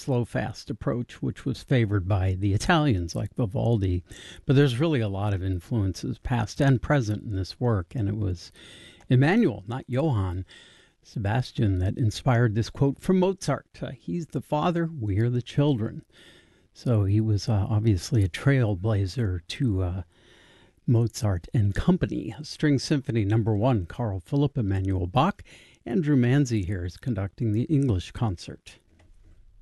slow-fast approach, which was favored by the Italians like Vivaldi. But there's really a lot of influences, past and present, in this work. And it was Emanuel, not Johann Sebastian, that inspired this quote from Mozart. He's the father, we are the children. So he was obviously a trailblazer to Mozart and Company. String Symphony Number 1, Carl Philipp Emanuel Bach. Andrew Manzi here is conducting the English concert.